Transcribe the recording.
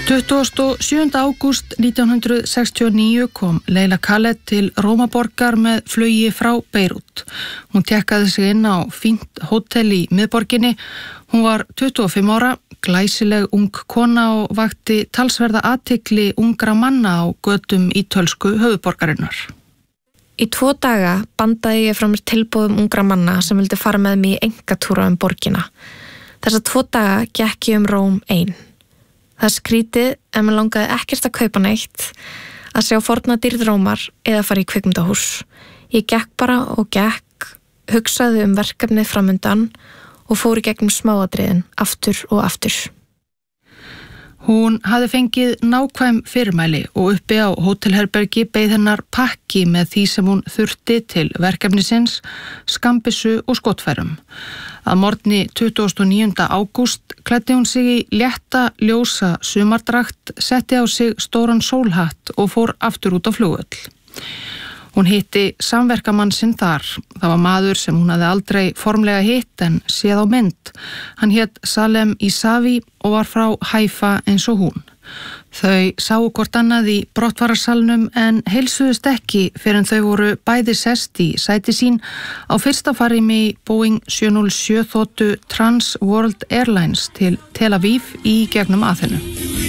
27. ágúst 1969 kom Leila Khaled til Rómaborgar með flugi frá Beirút. Hún tekkaði sig inn á fínt hótel í miðborginni. Hún var 25 ára, glæsileg ung kona og vakti talsverða athygli ungra manna á götum ítölsku höfuðborgarinnar. Í 2 daga bandaði ég frá mér tilboðum ungra manna sem vildi fara með mig í eingatúra borgina. Þessa 2 daga gekk ég Róm ein. Það skrítið en mér langaði ekkert að kaupa neitt, að sjá forna dýrð Rómar eða fara í kvikmyndahús. Ég gekk bara og gekk, hugsaði verkefnið framundan og fór í gegnum smáatriðin aftur og aftur. Hún hafði fengið nákvæm fyrirmæli og uppi á hótelherbergi beið hennar pakki með því sem hún þurfti til verkefnisins, skambissu og skotfærum. Að morgni 29. ágúst klæddi hún sig í létta ljósa sumardragt, setti á sig stóran sólhatt og fór aftur út á flugvöll. Hún hitti samverkamann sinn þar. Það var maður sem hún hafði aldrei formlega hitt en séð á mynd. Hann hét Salem Isavi og var frá Haifa eins og hún. Þau sáu hvort annað í brottfararsalnum en heilsuðust ekki fyrr en þau voru bæði sest í sæti sín á fyrsta farimi Boeing 707 þotu Trans World Airlines til Tel Aviv í gegnum Aþenu.